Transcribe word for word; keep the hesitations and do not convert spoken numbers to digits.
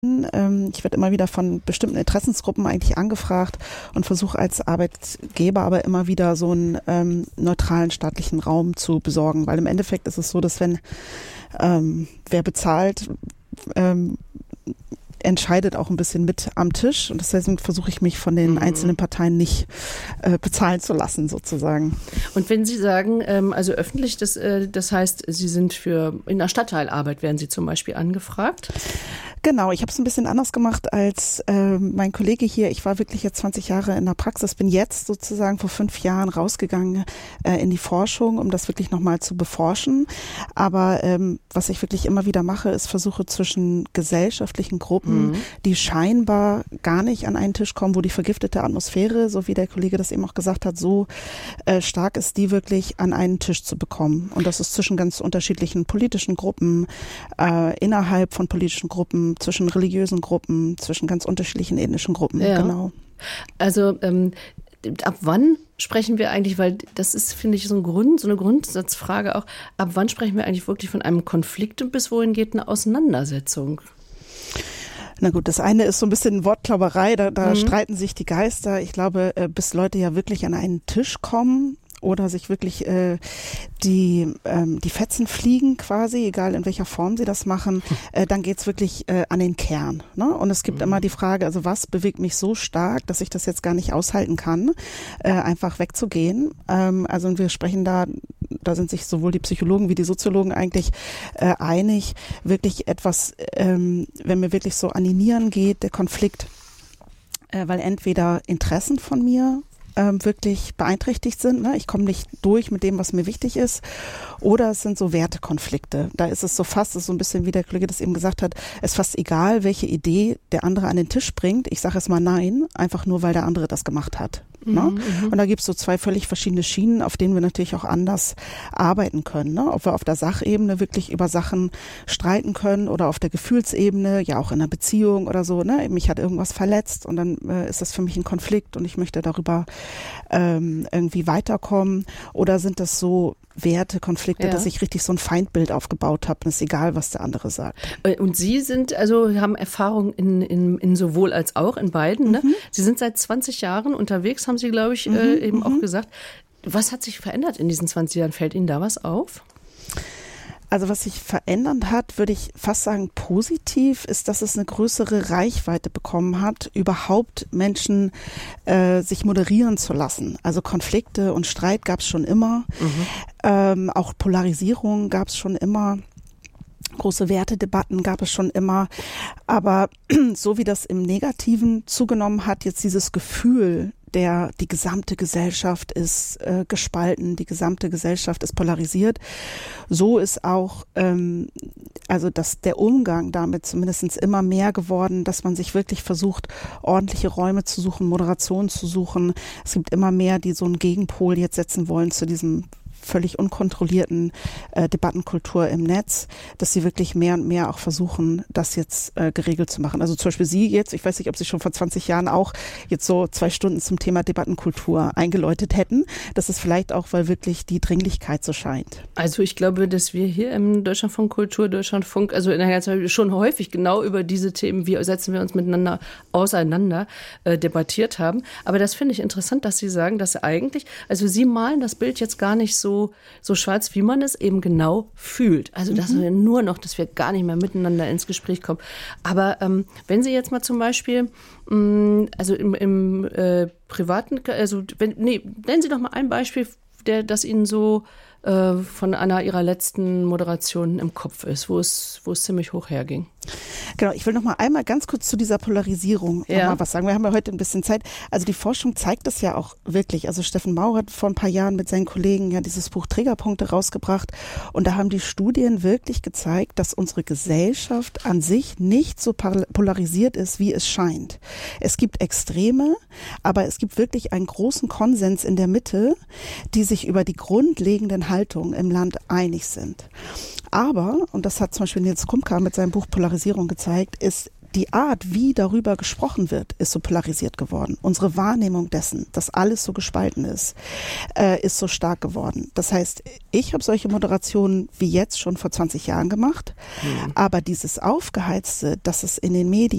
Ich werde immer wieder von bestimmten Interessensgruppen eigentlich angefragt und versuche als Arbeitgeber aber immer wieder so einen ähm, neutralen staatlichen Raum zu besorgen, weil im Endeffekt ist es so, dass wenn ähm, wer bezahlt, ähm, entscheidet auch ein bisschen mit am Tisch und deswegen versuche ich mich von den mhm. einzelnen Parteien nicht äh, bezahlen zu lassen sozusagen. Und wenn Sie sagen, ähm, also öffentlich, das, äh, das heißt, Sie sind für, in der Stadtteilarbeit werden Sie zum Beispiel angefragt? Genau, ich habe es ein bisschen anders gemacht als äh, mein Kollege hier. Ich war wirklich jetzt zwanzig Jahre in der Praxis, bin jetzt sozusagen vor fünf Jahren rausgegangen äh, in die Forschung, um das wirklich nochmal zu beforschen. Aber ähm, was ich wirklich immer wieder mache, ist versuche zwischen gesellschaftlichen Gruppen, mhm. die scheinbar gar nicht an einen Tisch kommen, wo die vergiftete Atmosphäre, so wie der Kollege das eben auch gesagt hat, so äh, stark ist, die wirklich an einen Tisch zu bekommen. Und das ist zwischen ganz unterschiedlichen politischen Gruppen, äh, innerhalb von politischen Gruppen, zwischen religiösen Gruppen, zwischen ganz unterschiedlichen ethnischen Gruppen, ja. genau. Also ähm, ab wann sprechen wir eigentlich, weil das ist, finde ich, so ein Grund, so eine Grundsatzfrage auch, ab wann sprechen wir eigentlich wirklich von einem Konflikt und bis wohin geht eine Auseinandersetzung? Na gut, das eine ist so ein bisschen Wortklauberei, da, da mhm. streiten sich die Geister. Ich glaube, bis Leute ja wirklich an einen Tisch kommen, oder sich wirklich äh, die ähm, die Fetzen fliegen quasi, egal in welcher Form sie das machen, äh, dann geht's wirklich äh, an den Kern. Ne? Und es gibt mhm. immer die Frage, also was bewegt mich so stark, dass ich das jetzt gar nicht aushalten kann, äh, einfach wegzugehen. Ähm, also wir sprechen da, da sind sich sowohl die Psychologen wie die Soziologen eigentlich äh, einig, wirklich etwas, ähm, wenn mir wirklich so an die Nieren geht, der Konflikt, äh, weil entweder Interessen von mir Ähm, wirklich beeinträchtigt sind. Ne? Ich komme nicht durch mit dem, was mir wichtig ist. Oder es sind so Wertekonflikte. Da ist es so fast, ist so ein bisschen, wie der Kollege das eben gesagt hat, es ist fast egal, welche Idee der andere an den Tisch bringt. Ich sage es mal nein, einfach nur, weil der andere das gemacht hat. Mhm, ne? Und da gibt es so zwei völlig verschiedene Schienen, auf denen wir natürlich auch anders arbeiten können. Ne? Ob wir auf der Sachebene wirklich über Sachen streiten können oder auf der Gefühlsebene, ja auch in einer Beziehung oder so. Ne? Mich hat irgendwas verletzt und dann äh, ist das für mich ein Konflikt und ich möchte darüber ähm, irgendwie weiterkommen. Oder sind das so Wertekonflikte, ja. dass ich richtig so ein Feindbild aufgebaut habe und es ist egal, was der andere sagt. Und Sie sind, also haben Erfahrung in, in, in sowohl als auch, in beiden. Ne? Mhm. Sie sind seit zwanzig Jahren unterwegs, haben Sie, glaube ich, mhm. äh, eben mhm. auch gesagt. Was hat sich verändert in diesen zwanzig Jahren? Fällt Ihnen da was auf? Also was sich verändert hat, würde ich fast sagen positiv, ist, dass es eine größere Reichweite bekommen hat, überhaupt Menschen äh, sich moderieren zu lassen. Also Konflikte und Streit gab es schon immer, mhm. ähm, auch Polarisierung gab es schon immer. Große Wertedebatten gab es schon immer, aber so wie das im Negativen zugenommen hat, jetzt dieses Gefühl, der die gesamte Gesellschaft ist äh, gespalten, die gesamte Gesellschaft ist polarisiert. So ist auch ähm, also dass der Umgang damit zumindest immer mehr geworden, dass man sich wirklich versucht, ordentliche Räume zu suchen, Moderation zu suchen. Es gibt immer mehr, die so einen Gegenpol jetzt setzen wollen zu diesem völlig unkontrollierten äh, Debattenkultur im Netz, dass sie wirklich mehr und mehr auch versuchen, das jetzt äh, geregelt zu machen. Also zum Beispiel Sie jetzt, ich weiß nicht, ob Sie schon vor zwanzig Jahren auch jetzt so zwei Stunden zum Thema Debattenkultur eingeläutet hätten. Das ist vielleicht auch, weil wirklich die Dringlichkeit so scheint. Also ich glaube, dass wir hier im Deutschlandfunk Kultur, Deutschlandfunk, also in der ganzen schon häufig genau über diese Themen, wie setzen wir uns miteinander auseinander, äh, debattiert haben. Aber das finde ich interessant, dass Sie sagen, dass eigentlich, also Sie malen das Bild jetzt gar nicht so So, so schwarz, wie man es eben genau fühlt. Also, dass wir nur noch, dass wir gar nicht mehr miteinander ins Gespräch kommen. Aber ähm, wenn Sie jetzt mal zum Beispiel, mh, also im, im äh, privaten, also, wenn, nee, nennen Sie doch mal ein Beispiel, der, das Ihnen so äh, von einer Ihrer letzten Moderationen im Kopf ist, wo es, wo es ziemlich hoch herging. Genau, ich will noch mal einmal ganz kurz zu dieser Polarisierung ja. noch mal was sagen. Wir haben ja heute ein bisschen Zeit. Also die Forschung zeigt das ja auch wirklich. Also Steffen Maurer hat vor ein paar Jahren mit seinen Kollegen ja dieses Buch Trägerpunkte rausgebracht. Und da haben die Studien wirklich gezeigt, dass unsere Gesellschaft an sich nicht so polarisiert ist, wie es scheint. Es gibt Extreme, aber es gibt wirklich einen großen Konsens in der Mitte, die sich über die grundlegenden Haltungen im Land einig sind. Aber, und das hat zum Beispiel Nils Kumka mit seinem Buch Polarisierung gezeigt, ist die Art, wie darüber gesprochen wird, ist so polarisiert geworden. Unsere Wahrnehmung dessen, dass alles so gespalten ist, äh, ist so stark geworden. Das heißt, ich habe solche Moderationen wie jetzt schon vor zwanzig Jahren gemacht, mhm. aber dieses Aufgeheizte, dass es in den Medien